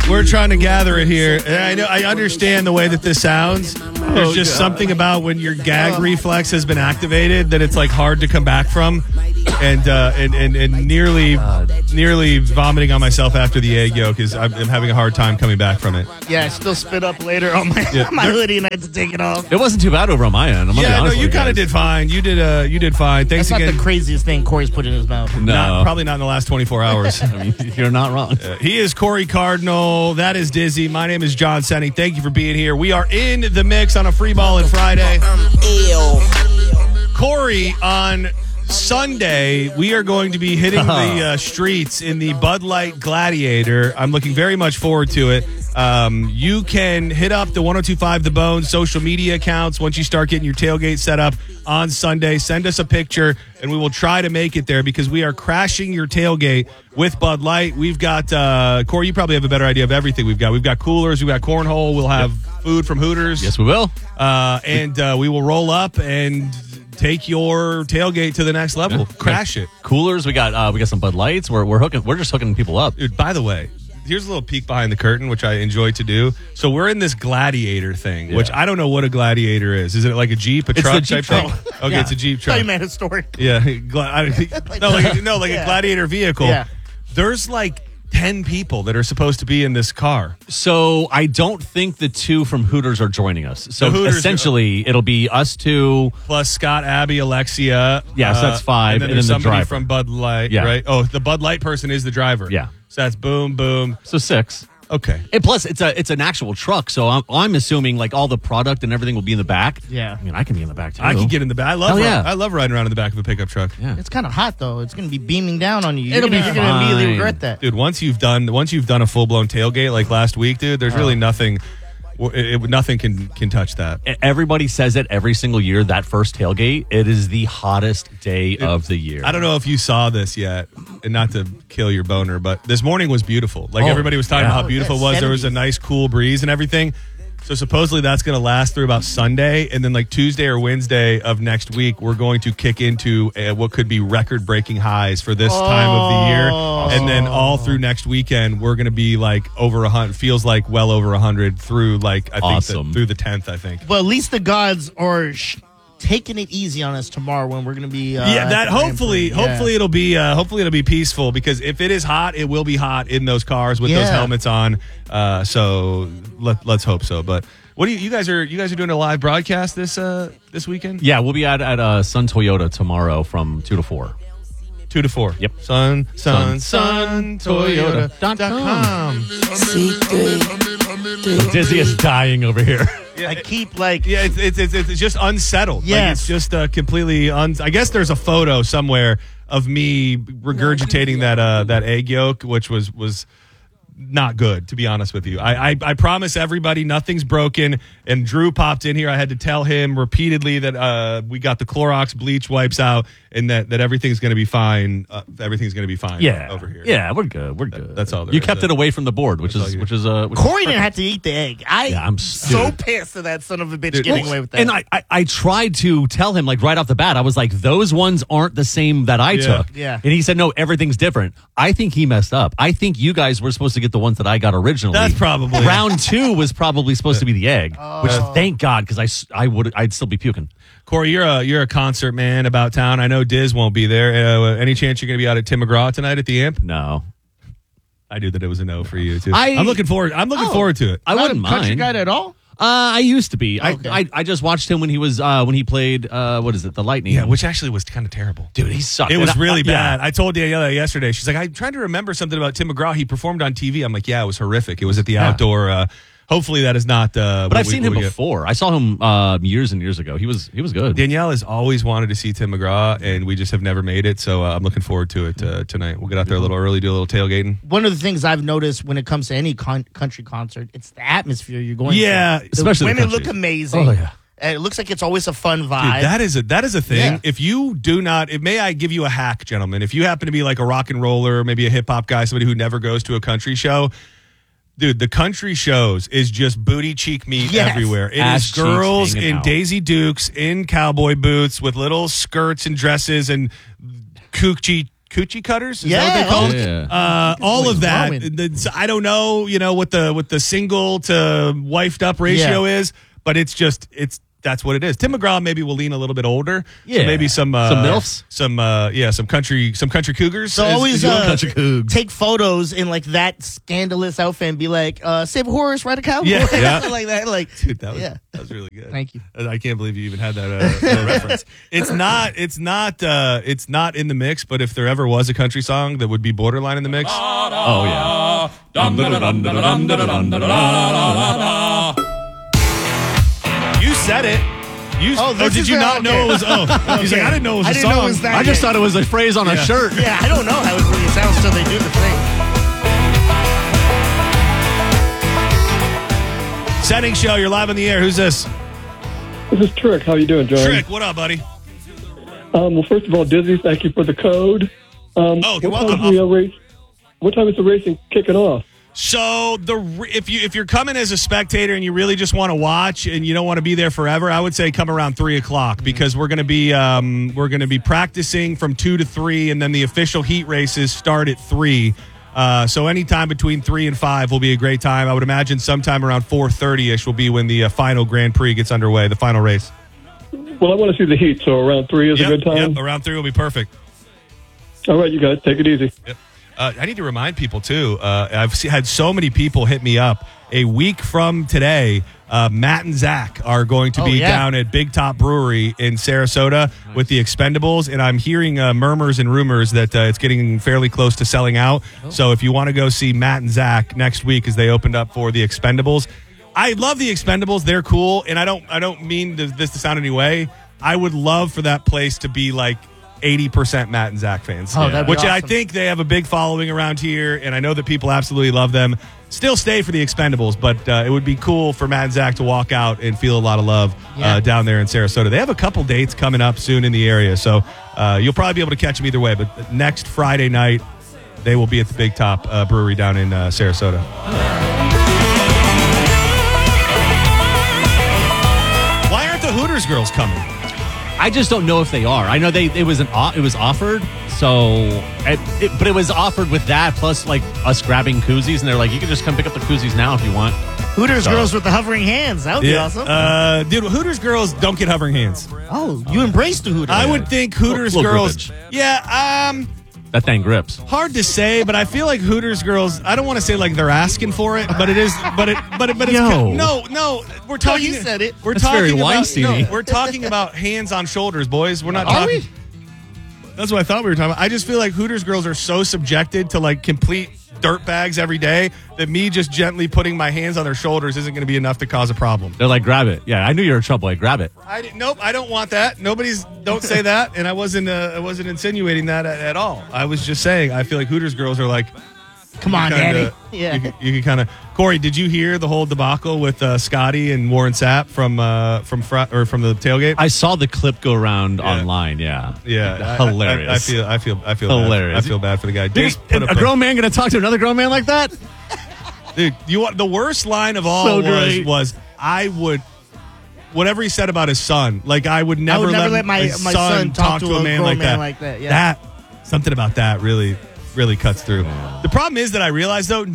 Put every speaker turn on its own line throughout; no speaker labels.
We're trying to gather it here. And I understand the way that this sounds. There's just something about when your gag reflex has been activated that it's like hard to come back from. And nearly vomiting on myself after the egg yolk is I'm having a hard time coming back from it.
Yeah, I still spit up later on my hoodie and I had to take it off.
It wasn't too bad over on my end. I'm gonna be honest
you kind of did fine. You did fine. Thanks
That's
again.
not the craziest thing Corey's put in his mouth.
No.
Probably not in the last 24 hours.
I mean, you're not wrong.
He is Corey Cardinal. That is Dizzy. My name is John Senning. Thank you for being here. We are in the mix on a Free Ballin' Friday. Corey, on Sunday, we are going to be hitting the streets in the Bud Light Gladiator. I'm looking very much forward to it. You can hit up the 1025 The Bone social media accounts once you start getting your tailgate set up on Sunday. Send us a picture, and we will try to make it there because we are crashing your tailgate with Bud Light. We've got, Corey, you probably have a better idea of everything we've got. We've got coolers. We've got cornhole. We'll have food from Hooters.
Yes, we will.
And we will roll up and take your tailgate to the next level.
Yeah.
Crash it.
Coolers. We got some Bud Lights. We're just hooking people up.
Dude, by the way, here's a little peek behind the curtain, which I enjoy to do. So we're in this Gladiator thing, which I don't know what a Gladiator is. Is it like a Jeep, a truck type thing? Okay, it's a Jeep truck.
I thought you meant historic.
Yeah, like a Gladiator vehicle. Yeah. There's like 10 people that are supposed to be in this car.
So I don't think the two from Hooters are joining us. So essentially, it'll be us two
plus Scott, Abby, Alexia.
Yeah, so that's 5,
and then there's somebody
driver
from Bud Light. Yeah. Right. Oh, the Bud Light person is the driver.
Yeah.
So that's boom.
So 6.
Okay.
And plus, it's an actual truck, so I'm assuming like all the product and everything will be in the back.
Yeah.
I mean, I can be in the back too.
I can get in the back. I love riding around in the back of a pickup truck.
Yeah.
It's kind of hot though. It's going to be beaming down on you. You're
It'll be
going to immediately regret that,
dude. Once you've done a full blown tailgate like last week, dude, there's really nothing. Nothing can touch that.
Everybody says it every single year. That first tailgate, it is the hottest day of the year.
I don't know if you saw this yet, and not to kill your boner, but this morning was beautiful. Like everybody was talking about how beautiful it was. 70s. There was a nice cool breeze and everything. So supposedly that's going to last through about Sunday, and then like Tuesday or Wednesday of next week, we're going to kick into what could be record-breaking highs for this time of the year, and then all through next weekend, we're going to be like over 100. Feels like well over 100 through like I think through the 10th. I think.
But at least the gods are taking it easy on us tomorrow when we're going to be.
Hopefully it'll be peaceful, because if it is hot, it will be hot in those cars with those helmets on. So let's hope so. But what do you guys are doing a live broadcast this weekend?
Yeah, we'll be at Sun Toyota tomorrow from 2 to 4.
2 to 4.
Yep.
Sun Toyota.com.
Dizzy is dying over here.
Yeah, I keep
it's just unsettled.
Yes.
Like it's just completely I guess there's a photo somewhere of me regurgitating that egg yolk, which was not good, to be honest with you. I promise everybody nothing's broken. And Drew popped in here. I had to tell him repeatedly that we got the Clorox bleach wipes out, and that everything's going to be fine. Everything's going to be fine over here.
Yeah, we're good. We're good.
That's all.
You kept it away from the board, which is
Corey didn't have to eat the egg.
I'm
so pissed at that son of a bitch getting away with that.
And I tried to tell him, like, right off the bat, I was like, those ones aren't the same that I took.
Yeah.
And he said, no, everything's different. I think he messed up. I think you guys were supposed to get the ones that I got originally.
That's probably
round 2 was probably supposed to be the egg, which thank God, because I'd still be puking.
Corey, you're a concert man about town. I know Diz won't be there. Any chance you're going to be out at Tim McGraw tonight at the Amp?
No.
I knew that it was a no for you too. I'm looking forward to it.
I wouldn't mind.
Country guy at all?
I used to be.
Okay.
I just watched him when he was when he played what is it, the Lightning?
Yeah, which actually was kind of terrible.
Dude, he sucked.
It was really bad. I told Daniela yesterday. She's like, I'm trying to remember something about Tim McGraw. He performed on TV. I'm like, yeah, it was horrific. It was at the outdoor. Hopefully that is not.
But I've seen him before. I saw him years and years ago. He was good.
Danielle has always wanted to see Tim McGraw, and we just have never made it. So I'm looking forward to it tonight. We'll get out there a little early, do a little tailgating.
One of the things I've noticed when it comes to any country concert, it's the atmosphere you're going.
Yeah,
to.
Especially
the women look amazing.
Oh yeah.
And it looks like it's always a fun vibe.
Dude, that is a thing.
Yeah.
If you do not, may I give you a hack, gentlemen? If you happen to be like a rock and roller, maybe a hip hop guy, somebody who never goes to a country show. Dude, the country shows is just booty cheek meat everywhere. It is girls in Daisy Dukes, in cowboy boots, with little skirts and dresses and coochie coochie cutters. Is
Yeah,
that what they call
yeah.
all of that.
Roman.
I don't know, what the single to wifed up ratio is, but that's what it is. Tim McGraw maybe will lean a little bit older.
Yeah.
So maybe some
MILFs?
some country cougars.
So
Is-
always
is what-
country cougs.
take photos in like that scandalous outfit and be like, save a horse, ride a cowboy.
Yeah.
Yeah.
like that. Like,
Dude, that was really good.
Thank you.
I can't believe you even had that reference. It's not in the mix, but if there ever was a country song that would be borderline in the mix,
Oh, yeah.
you said it.
This
Did
is
you
the-
not know it was? Oh, he's like, I didn't know it was
I
a
didn't
song.
know it was that.
I just thought it was a phrase on a shirt.
Yeah, I don't know how it really sounds till they do the thing.
Setting show. You're live on the air. Who's this?
This is Trick. How you doing, John?
Trick. What up, buddy?
Well, first of all, Disney, thank you for the code.
You're
what
welcome.
what time is the racing kicking off?
So if you're coming as a spectator and you really just want to watch and you don't want to be there forever, I would say come around 3:00 because we're going to be practicing from 2 to 3, and then the official heat races start at 3. So anytime between 3 and 5 will be a great time. I would imagine sometime around 4:30ish will be when the final Grand Prix gets underway, the final race.
Well, I want to see the heat, so around 3 is a good time.
Yep, around 3 will be perfect.
All right, you guys, take it easy.
Yep. I need to remind people, too, I've had so many people hit me up. A week from today, Matt and Zach are going to be down at Big Top Brewery in Sarasota with the Expendables, and I'm hearing murmurs and rumors that it's getting fairly close to selling out. So if you want to go see Matt and Zach next week as they opened up for the Expendables, I love the Expendables. They're cool, and I don't mean this to sound any way. I would love for that place to be like 80% Matt and Zach fans.
Oh, that'd be
which I
awesome.
think they have a big following around here, and I know that people absolutely love them. Still stay for the Expendables, but it would be cool for Matt and Zach to walk out and feel a lot of love down there in Sarasota. They have a couple dates coming up soon in the area, so you'll probably be able to catch them either way. But next Friday night, they will be at the Big Top Brewery down in Sarasota. Why aren't the Hooters girls coming?
I just don't know if they are. I know it was offered, but it was offered with that plus like us grabbing koozies, and they're like, you can just come pick up the koozies now if you want.
Hooters girls with the hovering hands. That would be awesome.
Dude, Hooters girls don't get hovering hands.
Oh, you embrace the Hooters.
I would think Hooters
Little
girls.
grippage.
Yeah,
That thing grips.
hard to say, but I feel like Hooters girls. I don't want to say like they're asking for it, but it is. But it's
Yo.
no. We're talking.
you said it.
We're
That's
talking
very
about.
Weinstein-y.
No, we're talking about hands on shoulders, boys. We're not
Are
talking.
we?
That's what I thought we were talking about. I just feel like Hooters girls are so subjected to like complete dirt bags every day that me just gently putting my hands on their shoulders isn't going to be enough to cause a problem.
They're like, grab it. Yeah, I knew you were in trouble. Like, grab it.
Nope, I don't want that. Don't say that. And I wasn't insinuating that at all. I was just saying I feel like Hooters girls are like,
Come on,
kinda,
Daddy. Yeah.
you can kind of. Corey, did you hear the whole debacle with Scotty and Warren Sapp from the tailgate?
I saw the clip go around online. Yeah,
Yeah,
hilarious.
I feel
Hilarious.
Bad. I feel bad for the guy.
Dude, a grown man going to talk to another grown man like that?
Dude, you want the worst line of all
So great.
was I would. Whatever he said about his son, like I would never,
let my son talk to a
man
grown
like
man
that.
like that, yeah.
Something about that really cuts through. The problem is that I realized though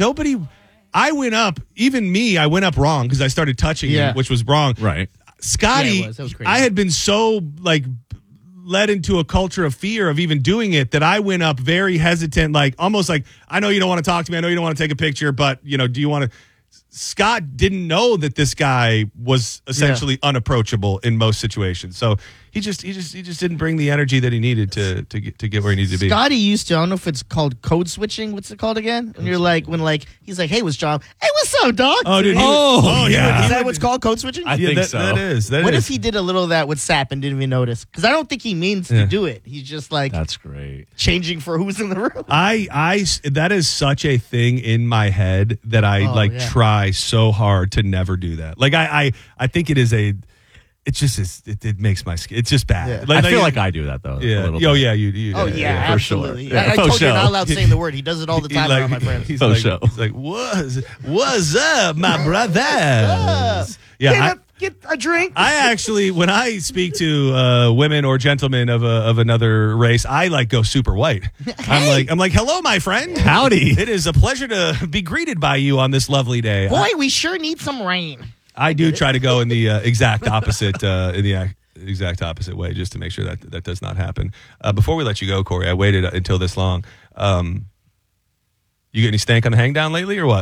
I went up, even me, I went up wrong because I started touching him, which was wrong.
Right.
Scotty,
Yeah, it was. That was crazy.
I had been so like led into a culture of fear of even doing it that I went up very hesitant, like almost like, I know you don't want to talk to me, I know you don't want to take a picture, but do you want to? Scott didn't know that this guy was essentially unapproachable in most situations, so he just didn't bring the energy that he needed to get where he needed to be.
Scotty used to, I don't know if it's called code switching. What's it called again? And you're like, he's like, hey, what's John? Hey, what's up, dog?
Oh, dude.
yeah.
Is that what's called code switching?
I think so.
That is.
What if he did a little of that with Sapp and didn't even notice? Because I don't think he means to do it. He's just like
That's great.
changing for who's in the room.
That is such a thing in my head that I try so hard to never do that. Like I think it is it just is. It makes my skin. It's just bad.
Yeah.
I feel like I do that though.
Yeah.
A little
Oh
bit.
yeah. You.
Oh yeah,
for sure.
absolutely.
Yeah,
I
faux
told you you're
show.
not allowed saying the word. He does it all the time around my friends.
He's
Faux
like,
show.
He's like, what's up, my brothers?
Get
Yeah.
up. Get a drink.
I actually, when I speak to women or gentlemen of another race, I like go super white. I'm like, hello, my friend.
Howdy.
It is a pleasure to be greeted by you on this lovely day.
Boy, we sure need some rain.
I do try to go in the exact opposite exact opposite way, just to make sure that does not happen. Before we let you go, Corey, I waited until this long. You get any stank on the hang down lately, or what?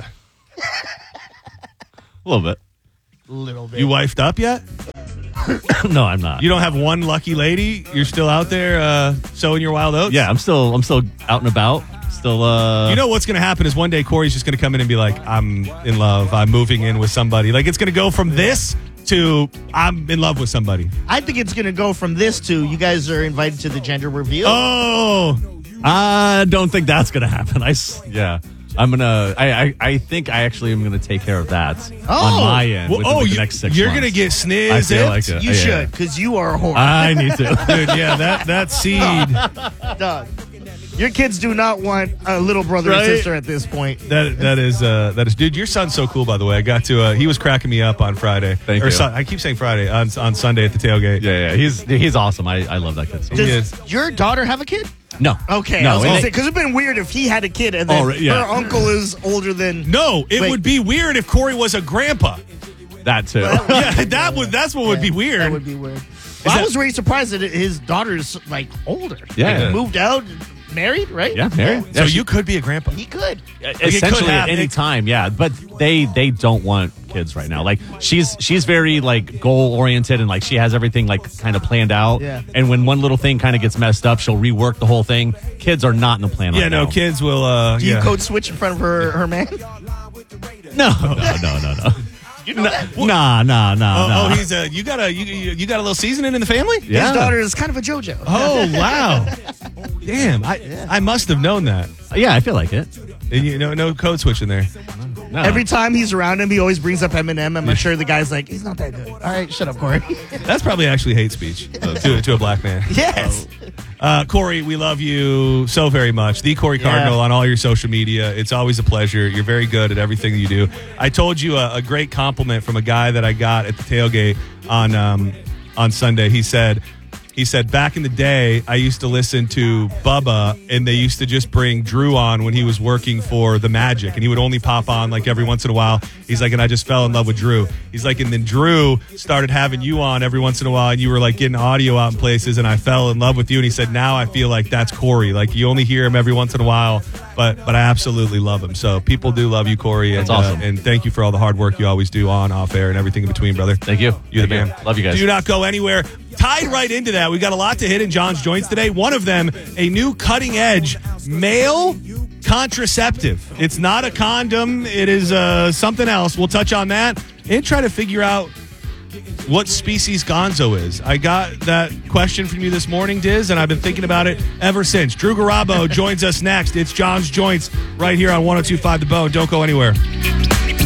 A little bit.
Little bit.
You wifed up yet?
No, I'm not.
You don't have one lucky lady? You're still out there sowing your wild oats?
Yeah, I'm still out and about. Still.
You know what's going to happen is one day Corey's just going to come in and be like, I'm in love. I'm moving in with somebody. Like, it's going to go from this to I'm in love with somebody.
I think it's going to go from this to you guys are invited to the gender reveal.
Oh,
I don't think that's gonna happen. I'm gonna. I think I actually am gonna take care of that on my end.
well,
within the next 6
you're
months.
going to get sniz.
I feel like it.
You should, because you are a whore.
I need to.
Dude, yeah, that seed.
Dog. Your kids do not want a little brother
Right?
and sister at this point.
That is, dude. Your son's so cool. By the way, I got to. He was cracking me up on Friday.
Thank you.
I keep saying Friday on Sunday at the tailgate.
Yeah. He's awesome. I love that kid so much.
Does your daughter have a kid?
No.
Okay,
No.
I was
and
gonna
it-
say, because it'd been weird if he had a kid and then
Oh, right, yeah.
her uncle is older than.
No, it
Wait.
would be weird if Corey was a grandpa.
that too.
Yeah, that's what would be weird.
That would be weird. Well, I was really surprised that his daughter's like older.
Yeah.
Like, moved out, married, right?
Yeah, married.
So
Yeah,
you could be a grandpa.
He could.
essentially at
happen.
any time, yeah. But they don't want kids right now. Like she's very like goal oriented and like she has everything like kind of planned out.
Yeah.
And when one little thing kind of gets messed up, she'll rework the whole thing. Kids are not in the plan.
Yeah,
right
no,
now.
kids will.
Do you
yeah.
code switch in front of her man?
No.
You know that?
Nah.
Oh, he's you got a little seasoning in the family?
Yeah.
His daughter is kind of a JoJo.
Oh wow! Damn, I must have known that.
Yeah, I feel like it.
And no code switch in there.
No.
Every time he's around him, he always brings up Eminem. I'm sure the guy's like, he's not that good. All right, shut up, Corey.
That's probably actually hate speech to a black man.
Yes.
Corey, we love you so very much. The Corey Cardinal on all your social media. It's always a pleasure. You're very good at everything that you do. I told you a great compliment from a guy that I got at the tailgate on Sunday. He said, back in the day, I used to listen to Bubba, and they used to just bring Drew on when he was working for the Magic, and he would only pop on like every once in a while. He's like, and I just fell in love with Drew. He's like, and then Drew started having you on every once in a while, and you were like getting audio out in places, and I fell in love with you. And he said, now I feel like that's Corey. Like you only hear him every once in a while, but I absolutely love him. So people do love you, Corey.
That's
and,
awesome.
And thank you for all the hard work you always do on, off air, and everything in between, brother.
Thank you.
You're the
Thank
man.
you. Love you guys.
Do not go anywhere. Tied right into that, we got a lot to hit in John's Joints today. One of them, a new cutting-edge male contraceptive. It's not a condom. It is something else. We'll touch on that and try to figure out what species Gonzo is. I got that question from you this morning, Diz, and I've been thinking about it ever since. Drew Garabo joins us next. It's John's Joints right here on 102.5 The Bone. Don't go anywhere.